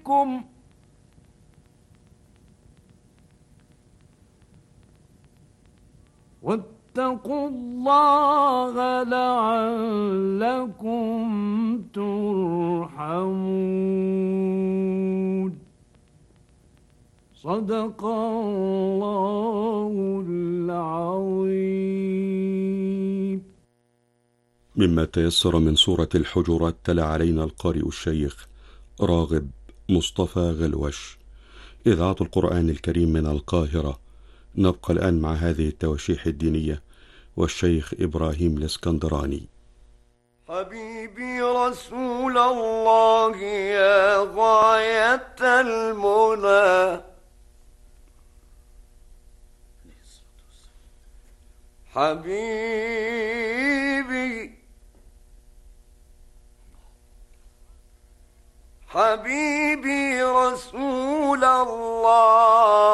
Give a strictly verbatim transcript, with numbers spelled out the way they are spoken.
منكم واتقوا الله لعلكم ترحمون. صدق الله العظيم. مما تيسر من سورة الحجرات تلا علينا القارئ الشيخ راغب مصطفى غلوش، إذاعة القرآن الكريم من القاهرة. نبقى الآن مع هذه التواشيح الدينية والشيخ إبراهيم الإسكندراني. حبيبي رسول الله يا غاية المنى، حبيبي حبيبي رسول الله